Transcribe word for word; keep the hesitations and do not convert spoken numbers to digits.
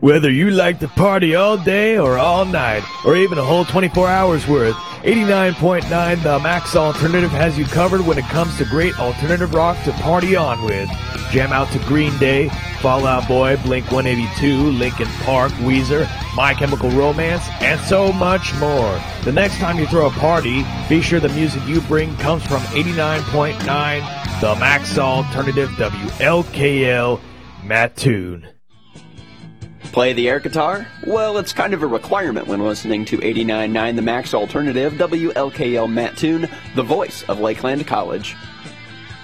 Whether you like to party all day or all night, or even a whole twenty-four hours worth, eighty-nine point nine The Max Alternative has you covered when it comes to great alternative rock to party on with. Jam out to Green Day, Fall Out Boy, Blink one eighty-two, Linkin Park, Weezer, My Chemical Romance, and so much more. The next time you throw a party, be sure the music you bring comes from eighty-nine point nine The Max Alternative, W L K L, Mattoon. Play the air guitar? Well, it's kind of a requirement when listening to eighty-nine point nine The Max Alternative, W L K L Mattoon, the voice of Lakeland College.